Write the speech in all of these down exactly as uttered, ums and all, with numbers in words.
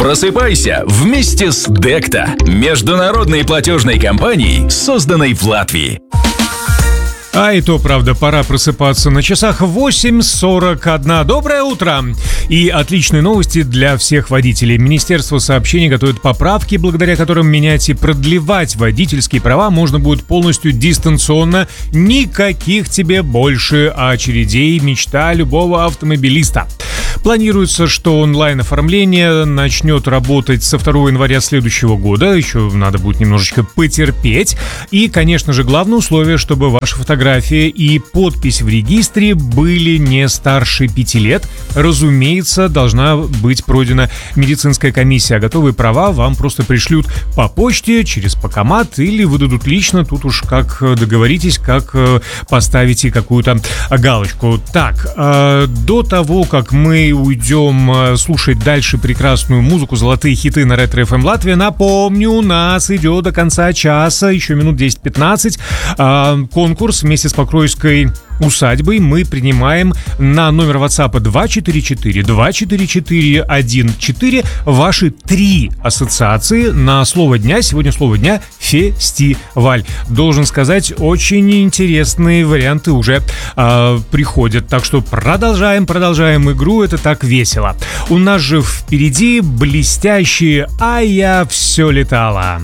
Просыпайся вместе с Декта, международной платежной компанией, созданной в Латвии. А и то, правда, пора просыпаться. На часах восемь сорок один. Доброе утро! И отличные новости для всех водителей. Министерство сообщений готовит поправки, благодаря которым менять и продлевать водительские права можно будет полностью дистанционно. Никаких тебе больше очередей. Мечта любого автомобилиста. Планируется, что онлайн-оформление начнет работать со второго января следующего года. Еще надо будет немножечко потерпеть. И, конечно же, главное условие, чтобы ваша фотография и подпись в регистре были не старше пяти лет. Разумеется, должна быть пройдена медицинская комиссия. А готовые права вам просто пришлют по почте, через покомат или выдадут лично. Тут уж как договоритесь, как поставите какую-то галочку. Так, до того, как мы уйдем слушать дальше прекрасную музыку, золотые хиты на Ретро эф эм Латвия, напомню, у нас идет до конца часа, еще минут десять-пятнадцать, конкурс вместе с Покровской усадьбой. Мы принимаем на номер WhatsApp два четыре четыре два четыре четыре один четыре ваши три ассоциации на слово дня. Сегодня слово дня — фестиваль. Должен сказать, очень интересные варианты уже э, приходят. Так что продолжаем, продолжаем игру. Это так весело. У нас же впереди блестящие «А я все летала».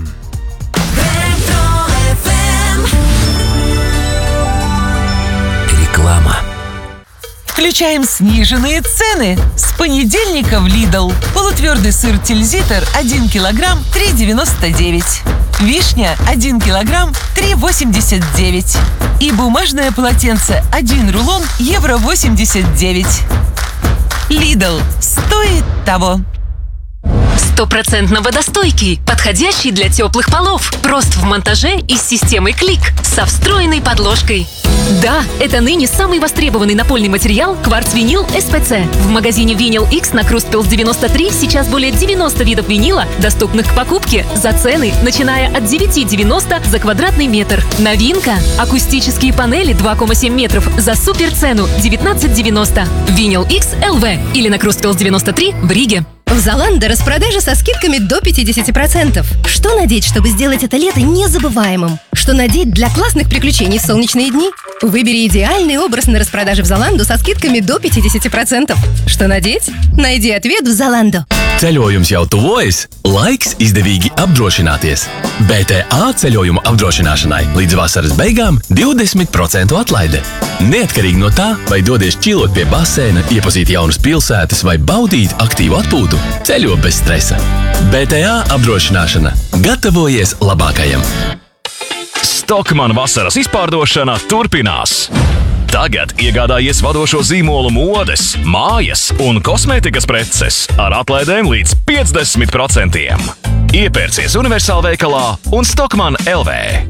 Реклама. Включаем сниженные цены. С понедельника в Lidl. Полутвердый сыр Тильзитер один килограмм три девяносто девять. Вишня один килограмм три восемьдесят девять. И бумажное полотенце один рулон евро восемьдесят девять. Lidl. Стоит того. Стопроцентно водостойкий, подходящий для теплых полов. Прост в монтаже и с системой клик, со встроенной подложкой. Да, это ныне самый востребованный напольный материал кварц-винил эс пэ цэ. В магазине Vinyl X на Крустпилс девяносто три сейчас более девяносто видов винила, доступных к покупке за цены, начиная от девять девяносто за квадратный метр. Новинка – акустические панели два целых семь метров за суперцену девятнадцать девяносто. Vinyl X эл ви или на Крустпилс девяносто три в Риге. В Zalando распродажа со скидками до пятьдесят процентов. Что надеть, чтобы сделать это лето незабываемым? Что надеть для классных приключений в солнечные дни? Выбери идеальный образ на распродаже в Zalando со скидками до пятьдесят процентов. Что надеть? Найди ответ в Zalando. Ceļojums jau tuvojas, laiks izdevīgi apdrošināties. бэ тэ а ceļojumu apdrošināšanai līdz vasaras beigām divdesmit procentu atlaide. Neatkarīgi no tā, vai dodies čilot pie baseina, iepazīt jaunas pilsētas vai baudīt aktīvu atpūtu, ceļo bez stresa. бэ тэ a apdrošināšana. Gatavojies labākajam! Stockmann vasaras izpārdošana turpinās. Tagad iegādājies vadošo zīmolu modes, mājas un kosmētikas preces ar atlaidēm līdz piecdesmit procentiem. Iepērcies universālveikalā un Stockmann эл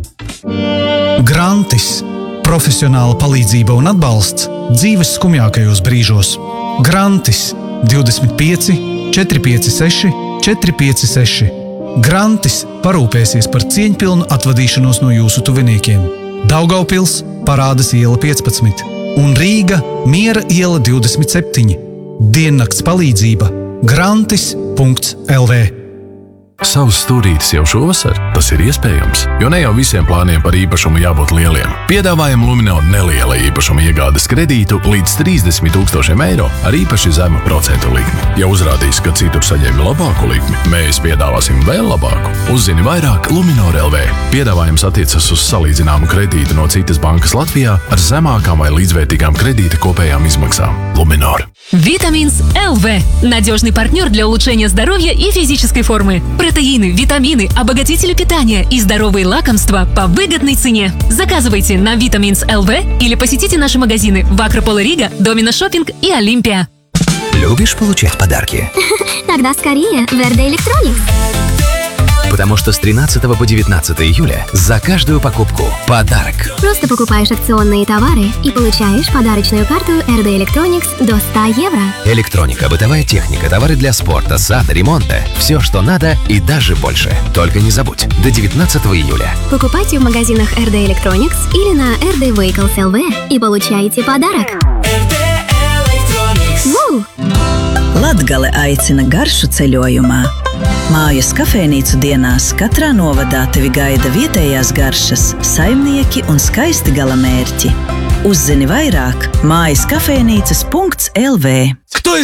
vē. Grantis – profesionāla palīdzība un atbalsts dzīves skumjākajos brīžos. Grantis divdesmit pieci četri pieci seši četri pieci seši. Grantis parūpēsies par cieņpilnu atvadīšanos no jūsu tuviniekiem. Daugavpils – Parādas iela piecpadsmit un Rīga – Miera iela divdesmit septiņi. Diennakts palīdzība grantis punkts эл vē. Savus stūrītes jau šovasar? Tas ir iespējams, jo ne jau visiem plāniem par īpašumu jābūt lieliem. Piedāvājam Luminor neliela īpašuma iegādes kredītu līdz trīsdesmit tūkstošiem eiro ar īpaši zemu procentu likmi. Ja uzrādīs, ka citur saņēmi labāku likmi, mēs piedāvāsim vēl labāku. Uzzini vairāk Luminor эл vē. Piedāvājums attiecas uz salīdzināmu kredītu no citas bankas Latvijā ar zemākām vai līdzvērtīgām kredīta kopējām izmaksām. Luminor. Витаминс эл ви. Надежный партнер для улучшения здоровья и физической формы. Протеины, витамины, обогатители питания и здоровые лакомства по выгодной цене. Заказывайте на Витаминс эл ви или посетите наши магазины в Акрополе Рига, Домина Шоппинг и Олимпия. Любишь получать подарки? Тогда скорее в эр дэ Electronics. Потому что с тринадцатого по девятнадцатое июля за каждую покупку подарок. Просто покупаешь акционные товары и получаешь подарочную карту эр дэ Electronics до ста евро. Электроника, бытовая техника, товары для спорта, сада, ремонта. Все, что надо и даже больше. Только не забудь, до девятнадцатого июля. Покупайте в магазинах эр дэ Electronics или на эр дэ Vehicles эл ви и получаете подарок. Latgale aicina garšu ceļojumā. Mājas kafejnīcu dienās katrā novadā tevi gaida vietējās garšas, saimnieki un skaisti galamērķi. Uzzini vairāk mājas kafejnīcas punkts el vē.